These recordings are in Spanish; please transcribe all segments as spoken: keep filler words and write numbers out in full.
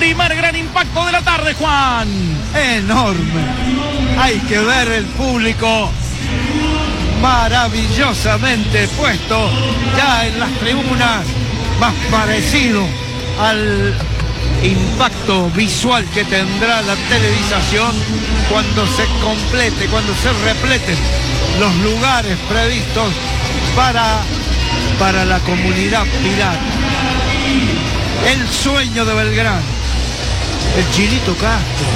Primer gran impacto de la tarde, Juan. Enorme. Hay que ver el público maravillosamente puesto ya en las tribunas, más parecido al impacto visual que tendrá la televisación cuando se complete, cuando se repleten los lugares previstos para, para la comunidad pirata. El sueño de Belgrano, el Chinito Castro,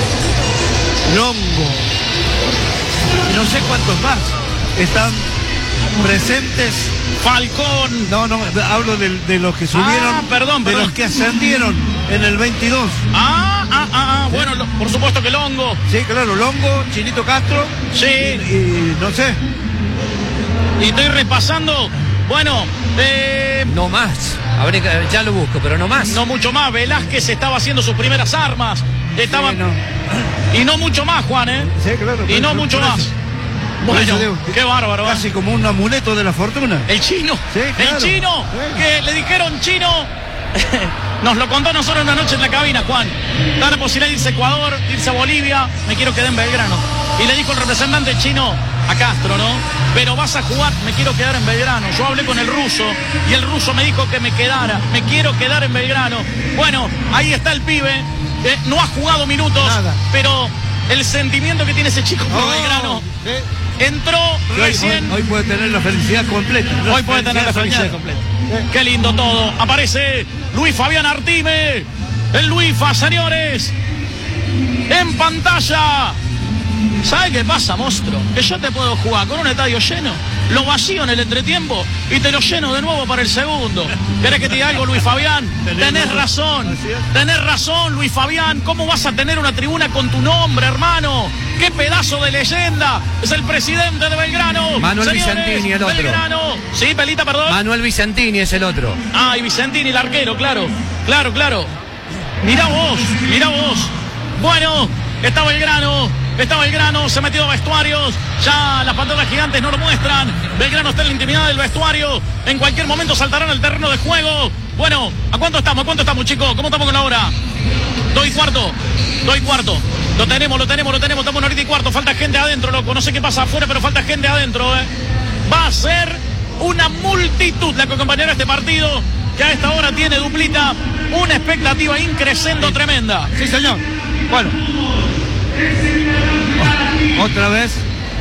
Longo, y no sé cuántos más están presentes. Falcón. No, no, hablo de, de los que subieron, ah, perdón, de perdón. los que ascendieron en el veintidós. Ah, ah, ah, ah. ¿Sí? Bueno, lo, por supuesto que Longo. Sí, claro, Longo, Chinito Castro. Sí. Y, y no sé. Y estoy repasando, bueno, eh... no más. Habré, ya lo busco, pero no más. No mucho más. Velázquez estaba haciendo sus primeras armas. Estaba... Sí, no. Y no mucho más, Juan, ¿eh? Sí, claro. Y no mucho más. Bueno, digo, qué bárbaro. Casi ¿eh? Como un amuleto de la fortuna. El chino. Sí, claro. El chino. Sí. Que le dijeron chino. Nos lo contó nosotros una noche en la cabina, Juan. Da la posibilidad de irse a Ecuador, irse a Bolivia. Me quiero quedar en Belgrano. Y le dijo el representante chino a Castro, ¿no? Pero vas a jugar, me quiero quedar en Belgrano. Yo hablé con el ruso y el ruso me dijo que me quedara. Me quiero quedar en Belgrano. Bueno, ahí está el pibe. Eh, no ha jugado minutos, Nada. Pero el sentimiento que tiene ese chico por oh, Belgrano. ¿Sí? Entró hoy, recién. Hoy, hoy puede tener la felicidad completa. La hoy puede tener la felicidad soñada. Completa. ¿Sí? Qué lindo todo. Aparece Luis Fabián Artime. El Luifa, señores. En pantalla. ¿Sabe qué pasa, monstruo? Que yo te puedo jugar con un estadio lleno, lo vacío en el entretiempo y te lo lleno de nuevo para el segundo. ¿Querés que te diga algo, Luis Fabián? Tenés razón. Tenés razón, Luis Fabián. ¿Cómo vas a tener una tribuna con tu nombre, hermano? ¡Qué pedazo de leyenda! Es el presidente de Belgrano. Manuel Señores, Vicentini, el otro. Belgrano. Sí, Pelita, perdón. Manuel Vicentini es el otro. Ah, y Vicentini, el arquero, claro. Claro, claro. Mirá vos, mirá vos. Bueno, está Belgrano. Está Belgrano, se ha metido a vestuarios. Ya las pantallas gigantes no lo muestran. Belgrano está en la intimidad del vestuario. En cualquier momento saltarán al terreno de juego. Bueno, ¿a cuánto estamos? ¿A cuánto estamos, chicos? ¿Cómo estamos con la hora? Dos y cuarto. Dos y cuarto. Lo tenemos, lo tenemos, lo tenemos. Estamos en horita y cuarto. Falta gente adentro, loco. No sé qué pasa afuera, pero falta gente adentro, ¿eh? Va a ser una multitud la que acompañará este partido, que a esta hora tiene Duplita una expectativa increscendo sí. Tremenda. Sí, señor. Bueno. Otra vez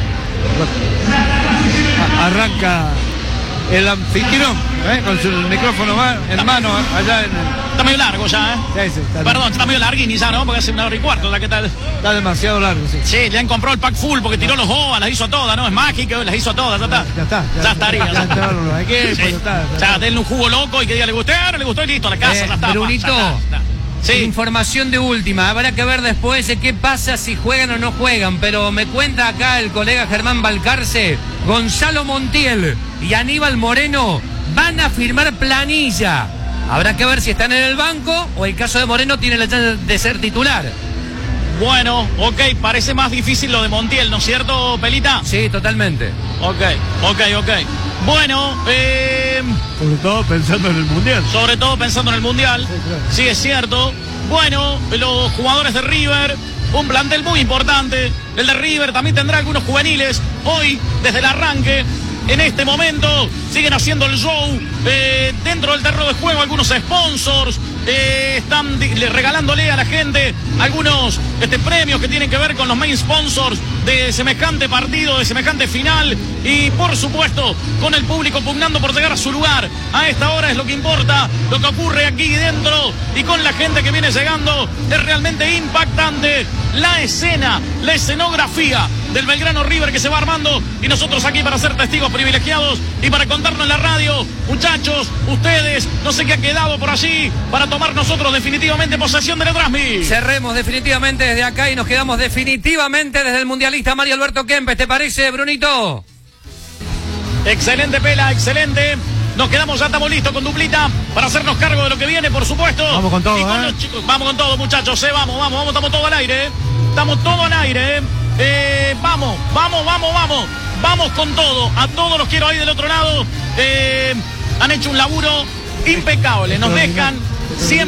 arranca el anfitrión ¿eh? Con su micrófono en mano allá en el... Está medio largo ya, ¿eh? Sí, sí, está Perdón, está medio larguini ya, ¿no? Porque hace una hora y cuarto, ¿qué tal? Está demasiado largo, sí. Sí, le han comprado el pack full porque tiró los O A, las hizo todas, ¿no? Es mágico, las hizo todas, ya está. Ya está. Ya, ya estaría. Ya, ya, ya, ya, ya, ya, sí. está, ya, ya denle un jugo loco y que diga, ¿le gustó? No le gustó y listo, a la casa, eh, ya está. Brunito. Ya está, ya está. Sí. Información de última, habrá que ver después de qué pasa si juegan o no juegan, pero me cuenta acá el colega Germán Balcarce, Gonzalo Montiel y Aníbal Moreno van a firmar planilla. Habrá que ver si están en el banco o el caso de Moreno tiene la chance de ser titular. Bueno, ok, parece más difícil lo de Montiel, ¿no es cierto, Pelita? Sí, totalmente. Ok, ok, ok. Bueno, eh... sobre todo pensando en el Mundial. Sobre todo pensando en el Mundial. Sí, claro. Sí, es cierto. Bueno, los jugadores de River, un plantel muy importante. El de River también tendrá algunos juveniles. Hoy, desde el arranque, en este momento, siguen haciendo el show. Eh, dentro del terreno de juego, algunos sponsors. Eh, están regalándole a la gente algunos este, premios que tienen que ver con los main sponsors de semejante partido, de semejante final y por supuesto con el público pugnando por llegar a su lugar. A esta hora es lo que importa, lo que ocurre aquí dentro y con la gente que viene llegando. Es realmente impactante la escena, la escenografía del Belgrano River que se va armando y nosotros aquí para ser testigos privilegiados y para contarnos en la radio. Muchachos, ustedes, no sé qué ha quedado por allí para tomar nosotros definitivamente posesión de la transmisión. Cerremos definitivamente desde acá y nos quedamos definitivamente desde el mundialista Mario Alberto Kempes. ¿Te parece, Brunito? Excelente, Pela, excelente. Nos quedamos, ya estamos listos con Duplita para hacernos cargo de lo que viene, por supuesto. Vamos con todo, y con ¿eh? los chicos. Vamos con todo, muchachos, eh. Vamos, vamos, vamos, estamos todo al aire, eh. Estamos todo al aire, eh. Eh, vamos, vamos, vamos, vamos. Vamos con todo. A todos los quiero ahí del otro lado. Eh, han hecho un laburo impecable. Nos dejan siempre.